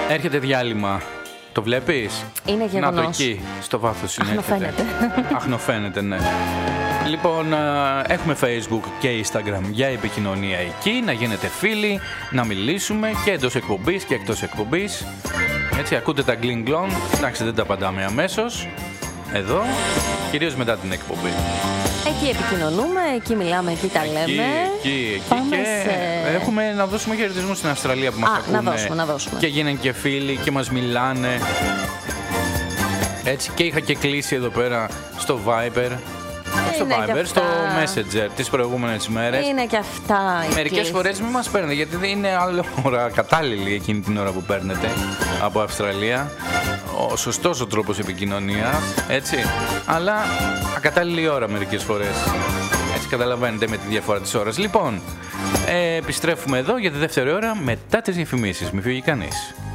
Έρχεται διάλειμμα. Το βλέπεις? Είναι γεγονός. Να το εκεί, στο βάθος είναι. Αχνοφαίνεται. Αχνοφαίνεται, ναι. Λοιπόν, έχουμε Facebook και Instagram για επικοινωνία εκεί, να γίνετε φίλοι, να μιλήσουμε και εντός εκπομπής και εκτός εκπομπής. Έτσι, ακούτε τα γκλινγκλον, εντάξει δεν τα απαντάμε αμέσως, εδώ, κυρίως μετά την εκπομπή. Εκεί επικοινωνούμε, εκεί μιλάμε, εκεί τα λέμε. Εκεί Πάμε και σε... έχουμε να δώσουμε χαιρετισμούς στην Αυστραλία που μας ακούνε. Να δώσουμε. Και γίνανε και φίλοι και μας μιλάνε. Έτσι, και είχα και κλείσει εδώ πέρα στο Viber. Στο Messenger τις προηγούμενες μέρες. Είναι και αυτά. Μερικές φορές μην μας παίρνετε, γιατί δεν είναι άλλη ώρα κατάλληλη εκείνη την ώρα που παίρνετε από Αυστραλία. Ο σωστός ο τρόπος επικοινωνίας, έτσι. Αλλά ακατάλληλη ώρα μερικές φορές. Έτσι καταλαβαίνετε με τη διαφορά της ώρας. Λοιπόν, επιστρέφουμε εδώ για τη δεύτερη ώρα μετά τις διαφημίσεις. Μη φύγει κανείς.